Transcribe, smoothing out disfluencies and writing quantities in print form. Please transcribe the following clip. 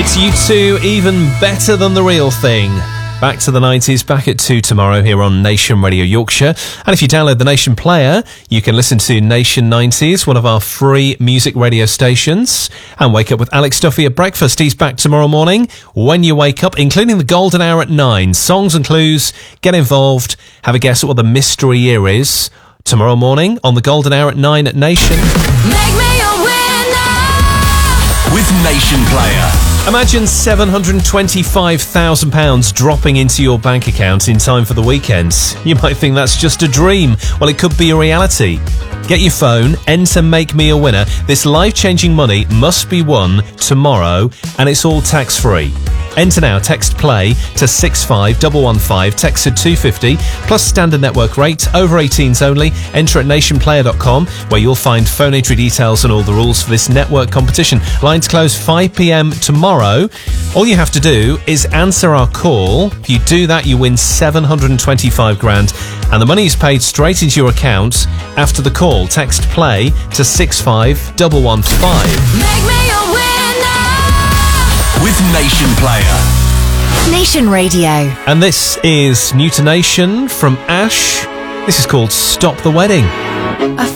It's U2, Even Better Than the Real Thing. Back to the 90s, back at 2 tomorrow here on Nation Radio Yorkshire. And if you download the Nation Player, you can listen to Nation 90s, one of our free music radio stations. And wake up with Alex Duffy at breakfast. He's back tomorrow morning when you wake up, including the golden hour at 9. Songs and clues, get involved, have a guess at what the mystery year is. Tomorrow morning on the golden hour at 9 at Nation. Make me a winner with Nation Player. Imagine £725,000 dropping into your bank account in time for the weekend. You might think that's just a dream. Well, it could be a reality. Get your phone, enter Make Me a Winner. This life-changing money must be won tomorrow, and it's all tax-free. Enter now, text play to 65115, text to 250, plus standard network rate, over 18s only. Enter at nationplayer.com, where you'll find phone entry details and all the rules for this network competition. Lines close 5 p.m. tomorrow. All you have to do is answer our call. If you do that, you win 725 grand, and the money is paid straight into your account after the call. Text play to 65115. Make me a winner with Nation Player. Nation Radio. And this is New to Nation from Ash. This is called Stop the Wedding. I